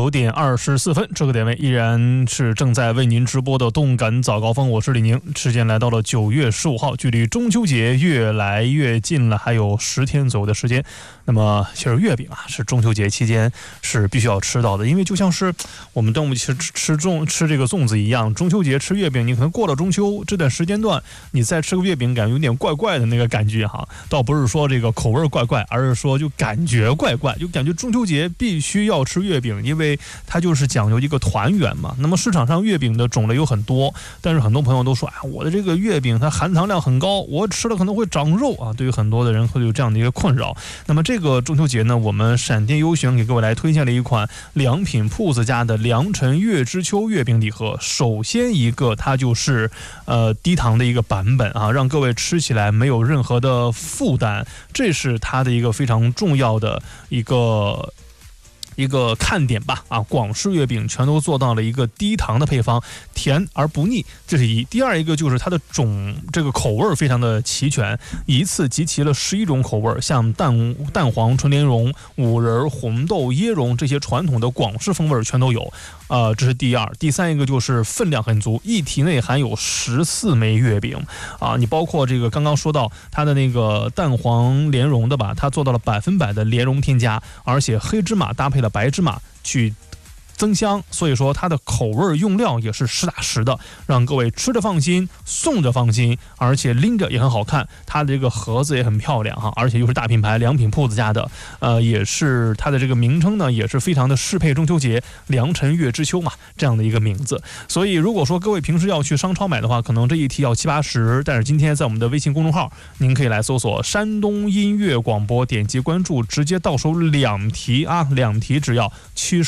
点24分，这个点位依然是正在为您直播的动感早高峰，我是李宁。时间来到了9月15号，距离中秋节越来越近了，还有10天左右的时间。那么其实月饼啊，是中秋节期间是必须要吃到的，因为就像是我们端午节吃这个粽子一样，中秋节吃月饼，你可能过了中秋这段时间段，你再吃个月饼，感觉有点怪怪的那个感觉哈。倒不是说这个口味怪怪，而是说就感觉怪怪，就感觉中秋节必须要吃月饼，因为它就是讲究一个团圆嘛。那么市场上月饼的种类有很多，但是很多朋友都说，我的这个月饼它含糖量很高，我吃了可能会长肉啊。对于很多的人会有这样的一个困扰。那么这个中秋节呢，我们闪电优选给各位来推荐了一款良品铺子家的良辰月之秋月饼礼盒。首先一个它就是低糖的一个版本啊，让各位吃起来没有任何的负担，这是它的一个非常重要的一个看点吧啊！广式月饼全都做到了一个低糖的配方，甜而不腻，这是一。第二一个就是它的这个口味非常的齐全，一次集齐了11种口味，像蛋黄、纯莲蓉、五仁、红豆、椰蓉这些传统的广式风味全都有。这是第二。第三一个就是分量很足，一体内含有14枚月饼啊！你包括这个刚刚说到它的那个蛋黄莲蓉的吧，它做到了100%的莲蓉添加，而且黑芝麻搭配了白芝麻去增香，所以说它的口味用料也是实打实的，让各位吃着放心，送着放心，而且拎着也很好看。它的这个盒子也很漂亮哈，而且又是大品牌良品铺子家的，也是它的这个名称呢，也是非常的适配中秋节，良辰月之秋嘛，这样的一个名字。所以如果说各位平时要去商超买的话，可能这一提要70-80，但是今天在我们的微信公众号，您可以来搜索山东音乐广播，点击关注，直接到手2提啊，2提只要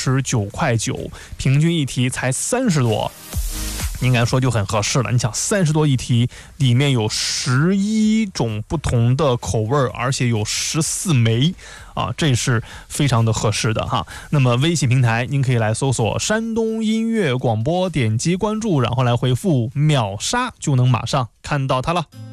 79块9，平均一提才30多，应该说就很合适了。你想30多一提，里面有11种不同的口味，而且有14枚啊，这是非常的合适的哈。那么微信平台您可以来搜索山东音乐广播，点击关注，然后来回复秒杀就能马上看到它了。